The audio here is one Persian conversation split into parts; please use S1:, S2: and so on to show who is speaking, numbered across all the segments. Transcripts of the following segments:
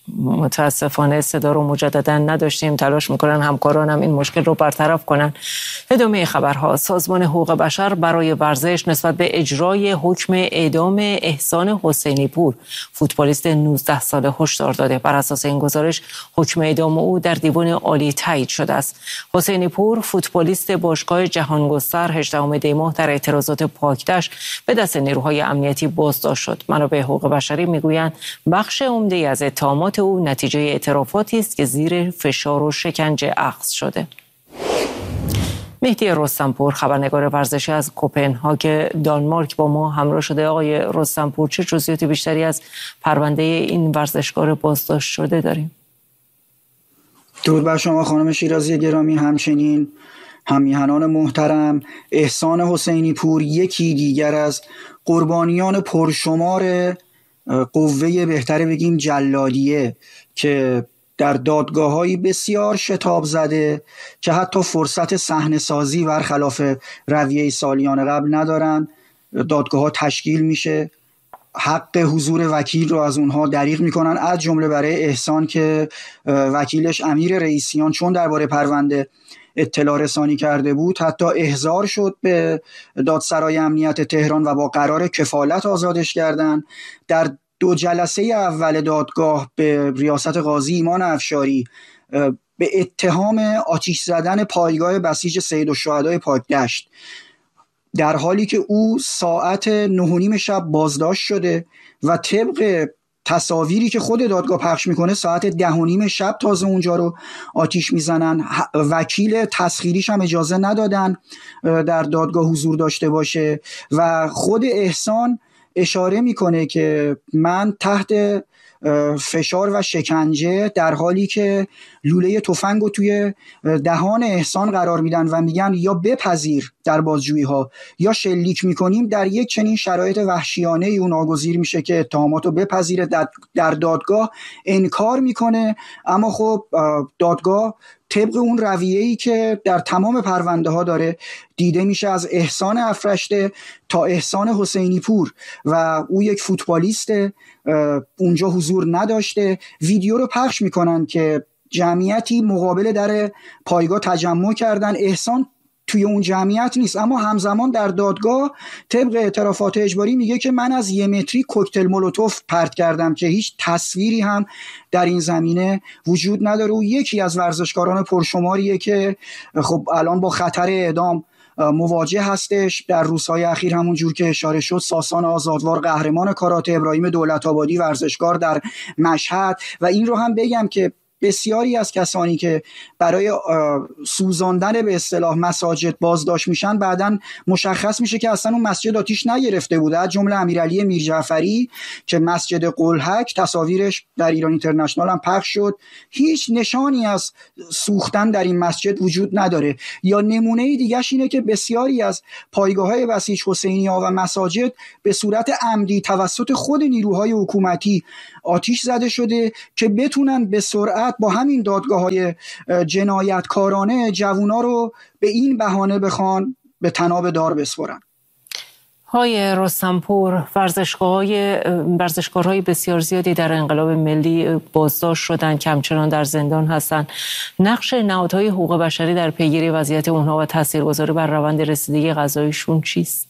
S1: متاسفانه صدا رو مجددا نداشتیم. تلاش میکنن همکارانم این مشکل رو برطرف کنن. ادامه خبرها. سازمان حقوق بشر برای ورزش نسبت به اجرای حکم اعدام احسان حسینی پور، فوتبالیست 19 ساله، هشدار داده. بر اساس این گزارش حکم اعدام او در دیوان عالی تایید شده است. حسینی پور فوتبالیست باشگاه جهانگستر 18 دی ماه در اعتراضات پاکدشت به دست نیروهای امنیتی بازداشت شد. منابع حقوق بشری میگویند بخش عمده از اتهامات او نتیجه اعترافاتی است که زیر فشار و شکنجه اخذ شده. مهدی رستمپور، خبرنگار ورزشی از کوپنهاگ دانمارک، با ما همراه شده. آقای رستمپور، چه جزئیات بیشتری از پرونده این ورزشکار بازداشت شده داریم؟
S2: درود بر شما خانم شیرازی گرامی، همچنین هممیهنان محترم. احسان حسینی پور یکی دیگر از قربانیان پرشمار قوه، بهتره بگیم جلادیه، که در دادگاه‌های بسیار شتاب زده که حتی فرصت صحنه سازی برخلاف رویه سالیان قبل ندارن. دادگاه‌ها تشکیل میشه، حق حضور وکیل رو از اونها دریغ میکنن، از جمله برای احسان که وکیلش امیر رئیسیان چون درباره پرونده اطلاع رسانی کرده بود حتی احضار شد به دادسرای امنیت تهران و با قرار کفالت آزادش کردن. در 2 جلسه اول دادگاه به ریاست قاضی ایمان افشاری به اتهام آتش زدن پایگاه بسیج سیدالشهداء پاکدشت، در حالی که او ساعت 9:30 شب بازداشت شده و طبق تصاویری که خود دادگاه پخش میکنه ساعت 10:30 شب تازه اونجا رو آتیش میزنن. وکیل تسخیریش هم اجازه ندادن در دادگاه حضور داشته باشه و خود احسان اشاره میکنه که من تحت فشار و شکنجه، در حالی که لوله تفنگ رو توی دهان احسان قرار میدن و میگن یا بپذیر در بازجویی ها یا شلیک میکنیم، در یک چنین شرایط وحشیانه ای اون ناگزیر میشه که اتهامات رو بپذیره. در دادگاه انکار میکنه، اما خب دادگاه طبق اون رویه‌ای که در تمام پرونده ها داره دیده میشه، از احسان افرشته تا احسان حسینی پور و او یک فوتبالیست اونجا حضور نداشته. ویدیو رو پخش میکنن که جمعیتی مقابل در پایگاه تجمع کردن، احسان توی اون جمعیت نیست، اما همزمان در دادگاه طبق اعترافات اجباری میگه که من از 1 متری کوکتل مولوتوف پرت کردم که هیچ تصویری هم در این زمینه وجود نداره. و یکی از ورزشکاران پرشماریه که خب الان با خطر اعدام مواجه هستش. در روزهای اخیر همون جور که اشاره شد ساسان آزادوار قهرمان کاراته، ابراهیم دولت‌آبادی ورزشکار در مشهد. و این رو هم بگم که بسیاری از کسانی که برای سوزاندن به اصطلاح مساجد بازداشت میشن بعداً مشخص میشه که اصلا اون مسجد آتیش نگرفته بوده، از جمله امیرعلی میرجعفری که مسجد قلهک تصاویرش در ایران اینترنشنال هم پخش شد، هیچ نشانی از سوختن در این مسجد وجود نداره. یا نمونه دیگه‌ش اینه که بسیاری از پایگاه‌های بسیج حسینی‌ها و مساجد به صورت عمدی توسط خود نیروهای حکومتی آتیش زده شده که بتونن به سرعت با همین دادگاه‌های جنایتکارانه جوونا رو به این بهانه بخوان به طناب دار بسپرن.
S1: های رستمپور، ورزشکارهای بسیار زیادی در انقلاب ملی بازداشت شدن که همچنان در زندان هستند. نقش نهادهای حقوق بشری در پیگیری وضعیت اونها و تاثیرگذاری بر روند رسیدگی قضاییشون چیست؟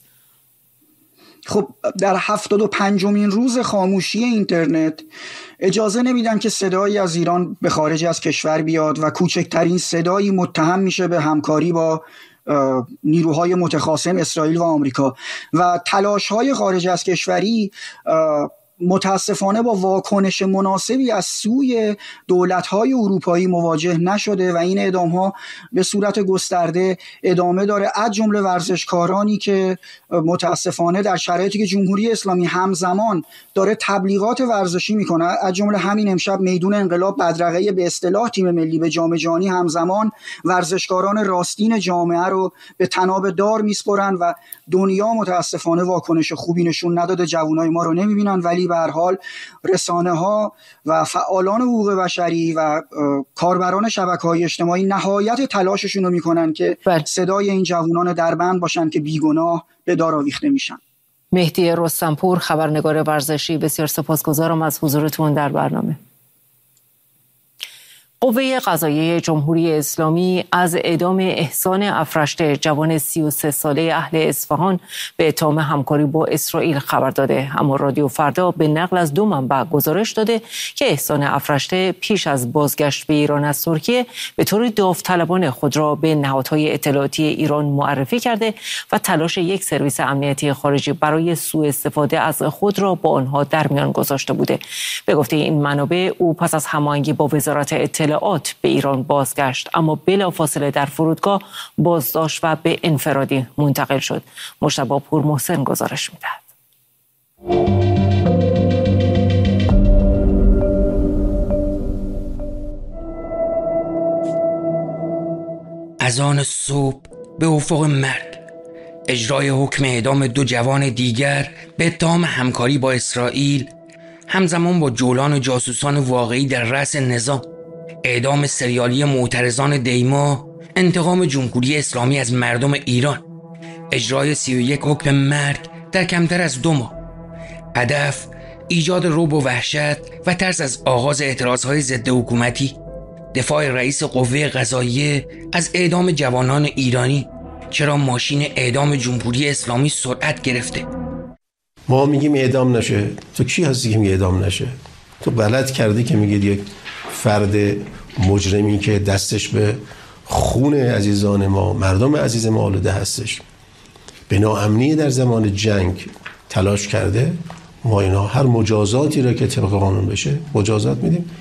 S2: خب در 75مین روز خاموشی اینترنت اجازه نمیدن که صدایی از ایران به خارج از کشور بیاد و کوچکترین صدایی متهم میشه به همکاری با نیروهای متخاصم اسرائیل و آمریکا و تلاش‌های خارج از کشوری متاسفانه با واکنش مناسبی از سوی دولت‌های اروپایی مواجه نشده و این اعدام‌ها به صورت گسترده ادامه داره، از جمله ورزشکارانی که متاسفانه در شرایطی که جمهوری اسلامی همزمان داره تبلیغات ورزشی میکنه، از جمله همین امشب میدون انقلاب بدرقه به اصطلاح تیم ملی به جام جهانی، همزمان ورزشکاران راستین جامعه رو به طناب دار میسپرن و دنیا متاسفانه واکنش خوبی نشون نداده. جوانای ما رو نمیبینن، ولی به هر حال رسانه‌ها و فعالان حقوق بشری و کاربران شبکه‌های اجتماعی نهایت تلاششون رو میکنن که صدای این جوانان دربند باشن که بیگناه به دار آویخته میشن.
S1: مهدی رستمپور، خبرنگار ورزشی، بسیار سپاسگزارم از حضورتون در برنامه. قوه قضاییه جمهوری اسلامی از اعدام احسان افرشته، جوان 33 ساله اهل اصفهان، به اتهام همکاری با اسرائیل خبر داده. اما رادیو فردا به نقل از 2 منبع گزارش داده که احسان افرشته پیش از بازگشت به ایران از ترکیه به طور داوطلبانه خود را به نهادهای اطلاعاتی ایران معرفی کرده و تلاش یک سرویس امنیتی خارجی برای سوء استفاده از خود را با آنها در میان گذاشته بوده. به گفته این منابع، او پس از هماهنگی با وزارت اطلاعات به ایران بازگشت، اما بلافاصله در فرودگاه بازداشت و به انفرادی منتقل شد. مجتبی پورمحسن گزارش می‌دهد.
S3: اذان صبح به افق مرگ، اجرای حکم اعدام 2 جوان دیگر به اتهام همکاری با اسرائیل، همزمان با جولان و جاسوسان واقعی در رأس نظام، اعدام سریالی معترضان دیما، انتقام جمهوری اسلامی از مردم ایران، اجرای 31 حکم مرگ در کمتر از 2 ماه. هدف ایجاد رعب و وحشت و ترس از آغاز اعتراضهای ضد حکومتی، دفاع رئیس قوه قضاییه از اعدام جوانان ایرانی. چرا ماشین اعدام جمهوری اسلامی سرعت گرفته؟
S4: ما میگیم اعدام نشه، تو کی هستی که میگه اعدام نشه؟ تو غلط کردی که میگید یک فرد مجرمی که دستش به خون عزیزان ما، مردم عزیز ما آلوده هستش، به ناامنی در زمان جنگ تلاش کرده، ما اینا هر مجازاتی را که طبق قانون بشه مجازات میدیم.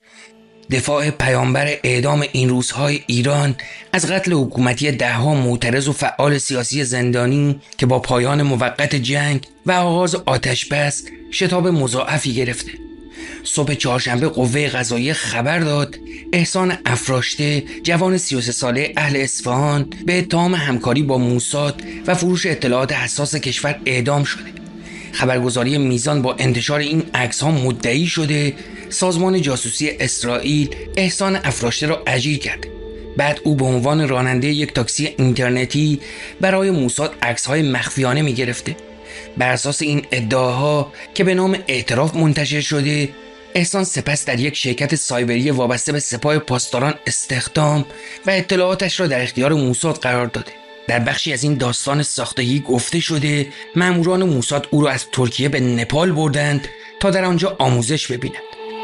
S3: دفاع پیامبر اعدام این روزهای ایران از قتل حکومتی 10 معترض و فعال سیاسی زندانی که با پایان موقت جنگ و آغاز آتش‌بس شتاب مضاعفی گرفته. صبح چهارشنبه قوه قضاییه خبر داد احسان افراشته، جوان 33 ساله اهل اصفهان، به اتهام همکاری با موساد و فروش اطلاعات حساس کشور اعدام شده. خبرگزاری میزان با انتشار این عکس‌ها مدعی شده سازمان جاسوسی اسرائیل احسان افراشته را اجیر کرده. بعد او به عنوان راننده یک تاکسی اینترنتی برای موساد عکس‌های مخفیانه می‌گرفته. بر اساس این ادعاها که به نام اعتراف منتشر شده، احسان سپس در یک شرکت سایبری وابسته به سپاه پاسداران استخدام و اطلاعاتش را در اختیار موساد قرار داده. در بخشی از این داستان ساختگی گفته شده ماموران موساد او را از ترکیه به نپال بردند تا در آنجا آموزش ببیند.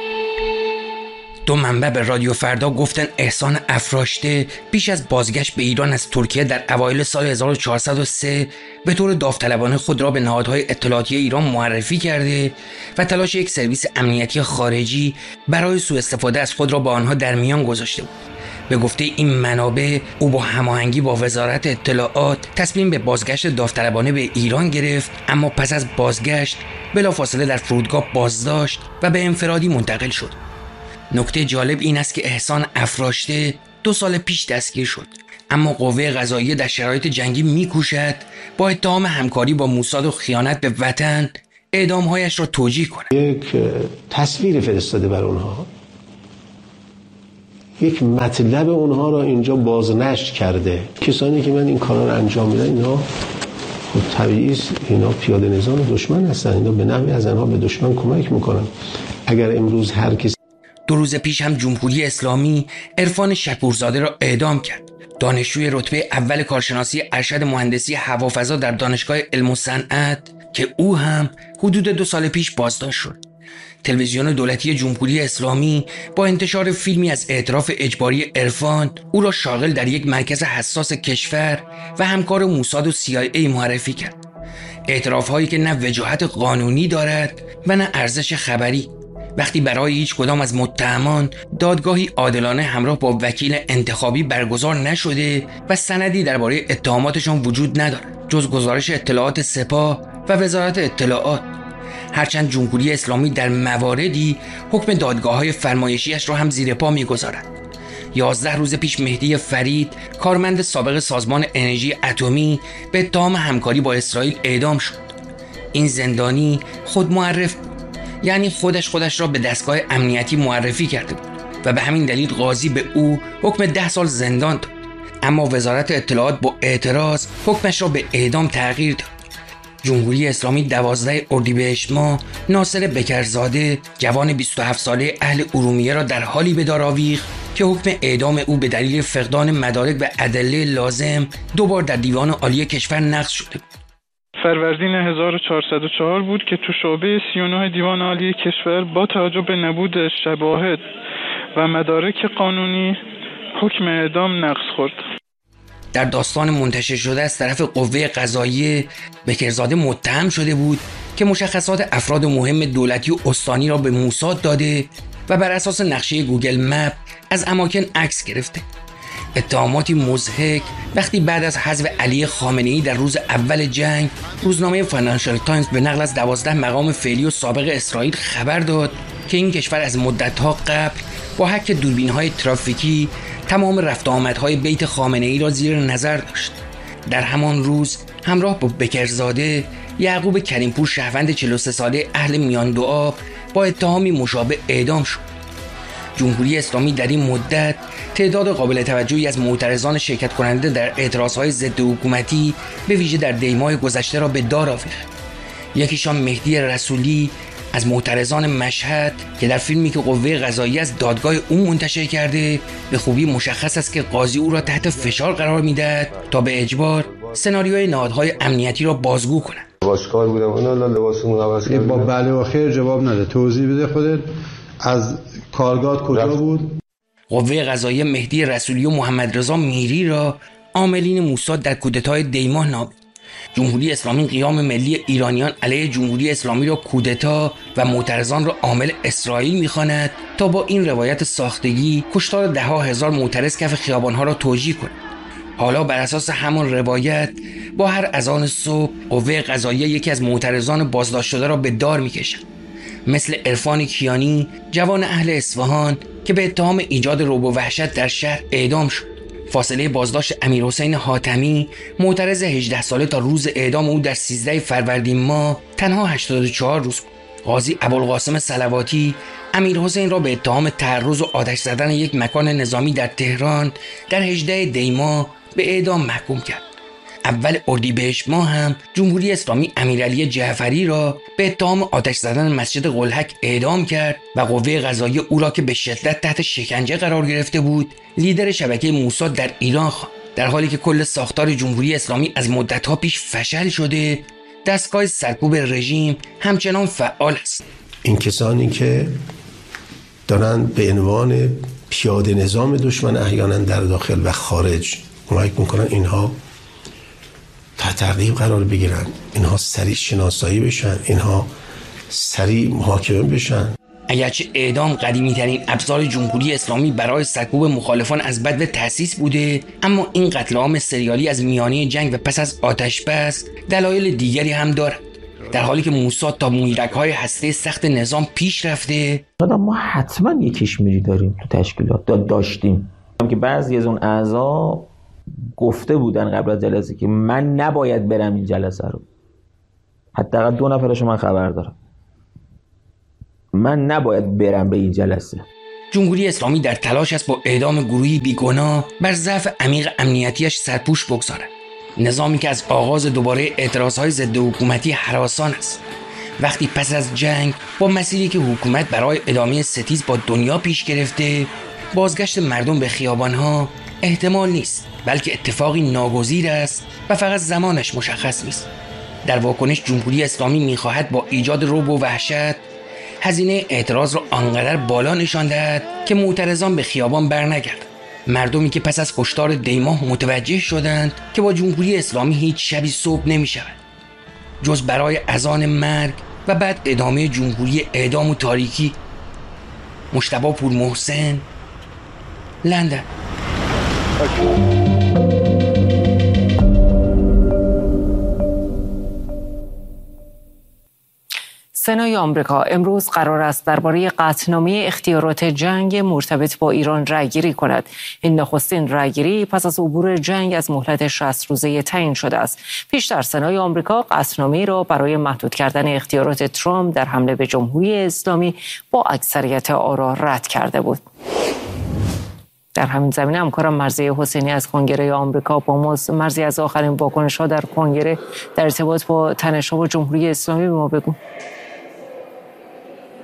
S3: 2 منبع به رادیو فردا گفتن احسان افراشته پیش از بازگشت به ایران از ترکیه در اوایل سال 1403 به طور داوطلبانه خود را به نهادهای اطلاعاتی ایران معرفی کرده و تلاش یک سرویس امنیتی خارجی برای سوء استفاده از خود را با آنها در میان گذاشته بود. به گفته این منابع، او با هماهنگی با وزارت اطلاعات تصمیم به بازگشت داوطلبانه به ایران گرفت، اما پس از بازگشت بلافاصله در فرودگاه بازداشت و به انفرادی منتقل شد. نکته جالب این است که احسان افراشته 2 سال پیش دستگیر شد، اما قوه قضاییه در شرایط جنگی می‌کوشد با اتهام همکاری با موساد و خیانت به وطن اعدام‌هایش را توجیه کند.
S4: یک تصویر فرستاده بر اونها، یک مطلب اونها را اینجا بازنشر کرده. کسانی که من این کارا رو انجام میدن اینا خب طبیعی است، اینا پیاده نظام دشمن هستن، اینا به نحوی از آنها به دشمن کمک میکنن. اگر امروز هر کسی
S3: 2 روز پیش هم جمهوری اسلامی عرفان شکورزاده را اعدام کرد. دانشجوی رتبه اول کارشناسی ارشد مهندسی هوافضا در دانشگاه علم و صنعت که او هم حدود 2 سال پیش بازداشت شد. تلویزیون دولتی جمهوری اسلامی با انتشار فیلمی از اعتراف اجباری عرفان او را شاغل در یک مرکز حساس کشور و همکار موساد و CIA معرفی کرد. اعتراف‌هایی که نه وجاهت قانونی دارد و نه ارزش خبری. وقتی برای هیچ کدام از متهمان دادگاهی عادلانه همراه با وکیل انتخابی برگزار نشده و سندی درباره اتهاماتشان وجود ندارد جز گزارش اطلاعات سپاه و وزارت اطلاعات. هرچند جمهوری اسلامی در مواردی حکم دادگاه‌های فرمایشیش را هم زیر پا می‌گذارد. 11 روز پیش مهدی فرید، کارمند سابق سازمان انرژی اتمی، به اتهام همکاری با اسرائیل اعدام شد. این زندانی خود معرف بود، یعنی خودش را به دستگاه امنیتی معرفی کرده بود و به همین دلیل قاضی به او حکم 10 سال زندان داد. اما وزارت اطلاعات با اعتراض حکمش را به اعدام تغییر داد. جمهوری اسلامی 12 اردیبهشت ماه ناصر بکرزاده، جوان 27 ساله اهل ارومیه را در حالی به دار آویخت که حکم اعدام او به دلیل فقدان مدارک و ادله لازم دوبار در دیوان عالی کشور نقض شده بود.
S5: فروردین 1404 بود که تو شعبه 39 دیوان عالی کشور با توجه به نبود شواهد و مدارک قانونی حکم اعدام نقض خورد.
S3: در داستان منتشر شده از طرف قوه قضاییه بکرزاده متهم شده بود که مشخصات افراد مهم دولتی و استانی را به موساد داده و بر اساس نقشه گوگل مپ از اماکن عکس گرفته. اتهاماتی مضحک وقتی بعد از حذف علی خامنه‌ای در روز اول جنگ روزنامه فاینانشال تایمز به نقل از 12 مقام فعلی و سابق اسرائیل خبر داد که این کشور از مدت‌ها قبل با حک دوربین‌های ترافیکی تمام رفت آمدهای بیت خامنه‌ای را زیر نظر داشت. در همان روز همراه با بکرزاده یعقوب کریمپور شهروند 43 ساله اهل میان دو آب با اتهامی مشابه اعدام شد. جمهوری اسلامی در این مدت تعداد قابل توجهی از معترضان شرکت کننده در اعتراضهای ضد حکومتی به ویژه در دیماه گذشته را به دار آویخت. یکیشان مهدی رسولی از معترضان مشهد که در فیلمی که قوه قضاییه از دادگاه او منتشر کرده به خوبی مشخص است که قاضی او را تحت فشار قرار میدهد تا به اجبار سناریوی نهادهای امنیتی را بازگو کند.
S6: لباسکار بودم اونا لباسمون عوض کردن. با بله و خیر جواب نده. توضیح بده خودت. از کارگاه کجا بود؟
S3: قوه قضاییه مهدی رسولی و محمد رضا میری را عاملین موساد در کودتای دیماه نامید. جمهوری اسلامی قیام ملی ایرانیان علیه جمهوری اسلامی را کودتا و معترضان را عامل اسرائیل می‌خواند تا با این روایت ساختگی کشتار ده‌ها هزار معترض کف خیابان‌ها را توجیه کند. حالا بر اساس همان روایت با هر اذان صبح قوه قضاییه یکی از معترضان بازداشت شده را به دار می‌کشد. مثل عرفان کیانی جوان اهل اصفهان که به اتهام ایجاد رعب و وحشت در شهر اعدام شد. فاصله بازداشت امیرحسین حاتمی معترض 18 ساله تا روز اعدام او در 13 فروردین ماه تنها 84 روز بود. قاضی ابوالقاسم صلواتی امیرحسین را به اتهام تعرض و آتش زدن یک مکان نظامی در تهران در 18 دی ماه به اعدام محکوم کرد. اول اردیبهشت ماه هم جمهوری اسلامی امیرعلی جعفری را به اتهام آتش زدن مسجد قلهک اعدام کرد و قوه قضاییه او را که به شدت تحت شکنجه قرار گرفته بود لیدر شبکه موساد در ایران خواند. در حالی که کل ساختار جمهوری اسلامی از مدت‌ها پیش فشل شده، دستگاه سرکوب رژیم همچنان فعال است.
S4: این کسانی که دارن به عنوان پیاده نظام دشمن احیانا در داخل و خارج کمک میکنن، اینها تحت تعقیب قرار بگیرن، اینها سریع شناسایی بشن، اینها سریع محاکمه بشن.
S3: اگرچه اعدام قدیمی ترین ابزار جمهوری اسلامی برای سرکوب مخالفان از بدو تأسیس بوده، اما این قتل عام سریالی از میانه جنگ و پس از آتش بس دلایل دیگری هم دارد. در حالی که موساد تا مویرگ‌های هسته سخت نظام پیش رفته،
S7: ما حتما یک کشمیری داریم تو تشکیلات داشتیم که بعضی از اون اعضا گفته بودن قبل از جلسه که من نباید برم این جلسه رو. حداقل 2 نفرشو من خبر دارم. من نباید برم به این جلسه.
S3: جمهوری اسلامی در تلاش است با اعدام گروهی بیگناه بر ضعف عمیق امنیتیش سرپوش بگذارد. نظامی که از آغاز دوباره اعتراضهای ضد حکومتی هراسان است. وقتی پس از جنگ با مسیری که حکومت برای ادامه ستیز با دنیا پیش گرفته، بازگشت مردم به خیابانها احتمال نیست، بلکه اتفاقی ناگزیر است و فقط زمانش مشخص نیست. در واکنش جمهوری اسلامی می‌خواهد با ایجاد رعب و وحشت هزینه اعتراض را آنقدر بالا نشان دهد که معترضان به خیابان برنگردند. مردمی که پس از کشتار دیماه متوجه شدند که با جمهوری اسلامی هیچ شبی صبح نمی‌شود جز برای اذان مرگ و بعد ادامه جمهوری اعدام و تاریکی. مجتبی پورمحسن، لندن.
S1: سنای آمریکا امروز قرار است درباره قطعنامه اختیارات جنگ مرتبط با ایران رأی‌گیری کند. این نخستین رأی‌گیری پس از عبور جنگ از مهلت 60 روزه تعیین شده است. پیشتر سنای آمریکا قطعنامه را برای محدود کردن اختیارات ترامپ در حمله به جمهوری اسلامی با اکثریت آرا رد کرده بود. در همین زمینه همکارم مرضیه حسینی از کنگره آمریکا با ماست. مرضیه، از آخرین واکنش‌ها در کنگره در ارتباط با تنش‌ها با جمهوری اسلامی به ما بگو.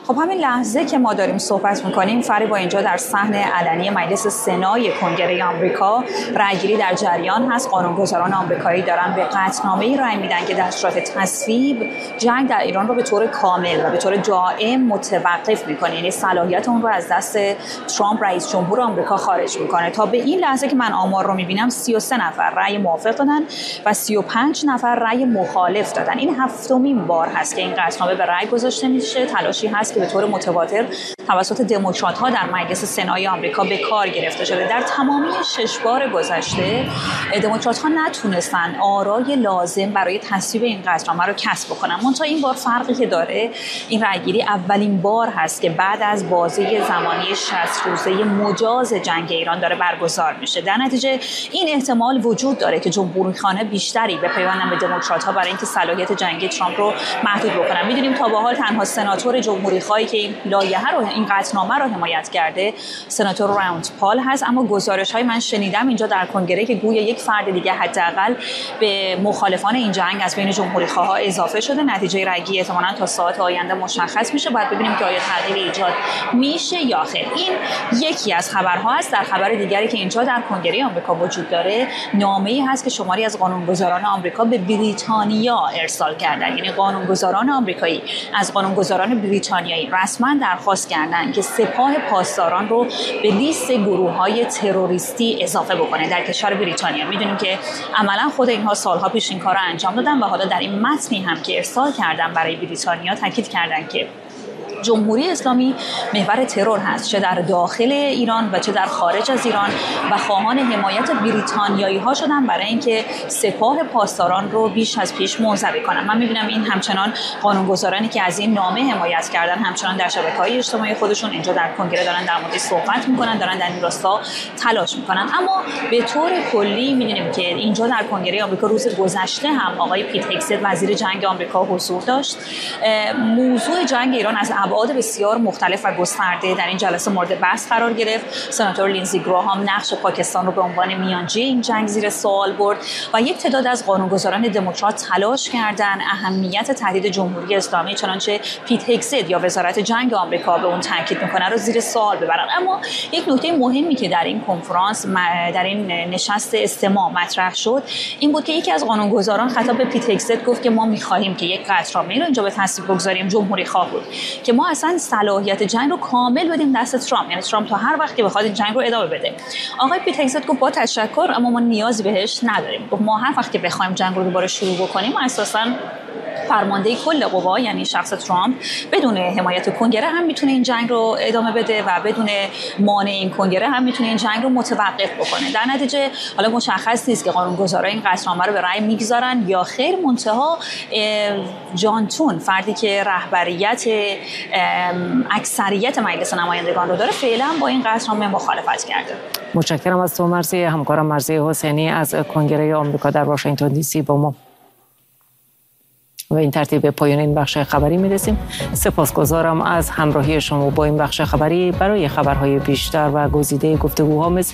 S8: خب همین لحظه که ما داریم صحبت میکنیم فریبا اینجا در صحن علنی مجلس سنای کنگره آمریکا رأیگیری در جریان هست. قانونگذاران آمریکایی دارن به قطعنامه‌ای رأی میدن که در صورت تصویب جنگ در ایران رو به طور کامل و به طور دائم متوقف میکنه، یعنی صلاحیت اون رو از دست ترامپ رئیس جمهور آمریکا خارج میکنه. تا به این لحظه که من آمار رو میبینم 33 نفر رأی موافق دادن و 35 نفر رأی مخالف دادن. این هفتمین بار هست که این قطعنامه به رأی گذاشته میشه. تلاشی هست که به طور متواتر توسط دموکرات‌ها در مجلس سنای آمریکا به کار گرفته شده. در تمامی 6 بار گذشته دموکرات‌ها نتونستن آرای لازم برای تصویب این قطعنامه رو کسب بکنن. منتها این بار فرقی که داره، این رأیگیری اولین بار هست که بعد از بازه زمانی 60 روزه مجاز جنگ ایران داره برگزار میشه. در نتیجه این احتمال وجود داره که جمهوری‌خوانه بیشتری به پیوندن به دموکرات‌ها برای اینکه صلاحیت جنگی ترامپ رو محدود بکنن. می‌دونیم تا به حال تنها سناتور جمهوری‌خواهی که این لایحه رو، این قطعنامه رو حمایت کرده، سناتور راند پال هست. اما گزارش‌های من شنیدم اینجا در کنگره که گویا یک فرد دیگه حداقل به مخالفان این جنگ از بین جمهوری‌خواها اضافه شده. نتیجه رأیگیری احتمالاً تا ساعت آینده مشخص میشه. باید ببینیم که آیا تغییر ایجاد میشه یا خیر. این یکی از خبرها است. در خبر دیگری که اینجا در کنگره آمریکا وجود داره، نامه‌ای هست که شماری از قانونگذاران آمریکا به بریتانیا ارسال کردند. یعنی قانونگذاران آمریکایی از قانونگذاران بریتانیایی رسما درخواست کردند که سپاه پاسداران رو به لیست گروه‌های تروریستی اضافه بکنه در کشور بریتانیا. میدونیم که عملاً خود اینها سالها پیش این کار رو انجام دادن و حالا در این متنی هم که ارسال کردن برای بریتانیا تاکید کردن که جمهوری اسلامی محور ترور هست، چه در داخل ایران و چه در خارج از ایران، و خواهان حمایت بریتانیایی ها شدن برای اینکه سپاه پاسداران رو بیش از پیش منزوی کنن. من میبینم این همچنان قانونگذارانی که از این نامه حمایت کردن همچنان در شبکه‌های اجتماعی خودشون اینجا در کنگره دارن در موردش صحبت میکنن، دارن در این راستا تلاش میکنن. اما به طور کلی میبینیم که اینجا در کنگره آمریکا روز گذشته هم آقای پیت هگست وزیر جنگ آمریکا حضور داشت. موضوع جنگ ایران از ابعاد بسیار مختلف و گسترده در این جلسه مورد بحث قرار گرفت. سناتور لینزی گراهام نقش پاکستان رو به عنوان میانجی این جنگ زیر سوال برد و یک تعداد از قانونگذاران دموکرات تلاش کردند اهمیت تهدید جمهوری اسلامی، چنانچه پیت هگست یا وزارت جنگ آمریکا به اون تاکید میکنه، رو زیر سوال ببرن. اما یک نکته مهمی که در این کنفرانس، در این نشست استماع مطرح شد، این بود که یکی از قانونگذاران خطاب به پیت هگست گفت که ما می‌خواهیم که یک قطعنامه رو اینجا به تصویب بگذاریم، جمهوری خواه بود، که ما اصلا صلاحیت جنگ رو کامل بدیم دست ترامپ، یعنی ترامپ تا هر وقت که بخواد این جنگ رو ادامه بده. آقای پیت هگست گفت با تشکر، اما ما نیازی بهش نداریم. گفت ما هر وقت که بخوایم جنگ رو دوباره شروع بکنیم، اساساً فرمانده کل قوا یعنی شخص ترامپ بدون حمایت کنگره هم میتونه این جنگ رو ادامه بده و بدون مانع این کنگره هم میتونه این جنگ رو متوقف بکنه. در نتیجه حالا مشخص نیست که قانونگذارا این قطعنامه رو به رأی میگذارن یا خیر. منتها جان تون، فردی که رهبریت اکثریت مجلس نمایندگان رو داره، فعلا با این قطعنامه مخالفت کرده.
S1: متشکرم از تو مرضی. همکارم مرضی حسینی از کنگره آمریکا در واشنگتن دی سی با ما. و این ترتیب به پایان این بخش خبری میرسیم. سپاسگزارم از همراهی شما با این بخش خبری. برای خبرهای بیشتر و گزیده گفتگوها مثل